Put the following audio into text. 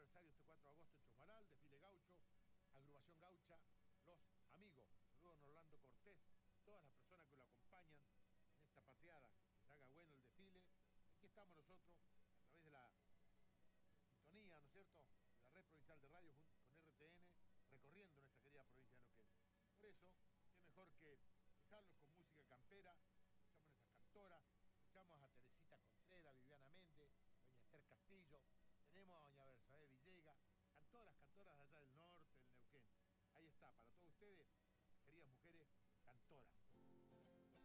aniversario este 4 de agosto en Chosmalal, desfile gaucho, agrupación gaucha, los amigos. Saludos a Orlando Cortés, todas las personas que lo acompañan en esta patriada, que se haga bueno el desfile. Aquí estamos nosotros, a través de la sintonía, ¿no es cierto?, de la red provincial de radio con RTN, recorriendo nuestra querida provincia de Neuquén. Por eso, qué mejor que dejarlos con música campera. Escuchamos a nuestras cantoras, escuchamos a Teresita Contreras, Viviana Méndez, doña Esther Castillo, tenemos a doña Bersabe Villegas, cantoras de allá del norte, del Neuquén. Ahí está, para todos ustedes,